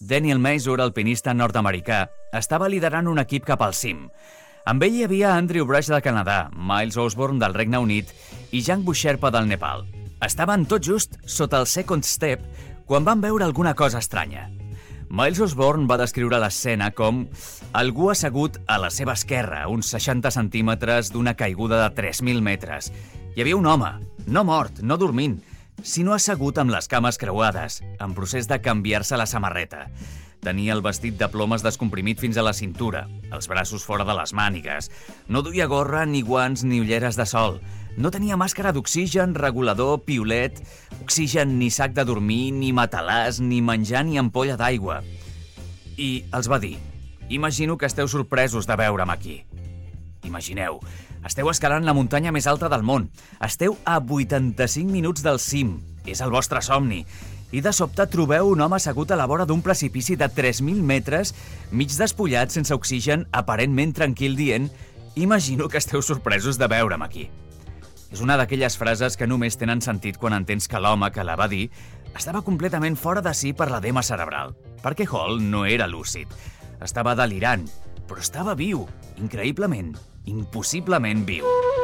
Daniel Mazur, alpinista nord-americà, estava liderant un equip cap al cim. Amb ell hi havia Andrew Brush del Canadà, Miles Osborne del Regne Unit i Jangbu Sherpa del Nepal. Estaven tot just sota el second step quan van veure alguna cosa estranya. Miles Osborne va descriure l'escena com algú assegut a la seva esquerra, uns 60 centímetres d'una caiguda de 3.000 metres. Hi havia un home, no mort, no dormint, sinó assegut amb les cames creuades, en procés de canviar-se la samarreta. Tenia el vestit de plomes descomprimit fins a la cintura, els braços fora de les mànigues. No duia gorra, ni guants, ni ulleres de sol. No tenia màscara d'oxigen, regulador, piolet, oxigen, ni sac de dormir, ni matalàs, ni menjar, ni ampolla d'aigua. I els va dir: imagino que esteu sorpresos de veure'm aquí. Imagineu, esteu escalant la muntanya més alta del món. Esteu a 85 minuts del cim. És el vostre somni. I de sobte trobeu un home assegut a la vora d'un precipici de 3.000 metres, mig despullat, sense oxigen, aparentment tranquil, dient: imagino que esteu sorpresos de veure'm aquí. És una d'aquelles frases que només tenen sentit quan entens que l'home que la va dir estava completament fora de si per l'edema cerebral, perquè Hall no era lúcid. Estava delirant, però estava viu, increïblement, impossiblement viu.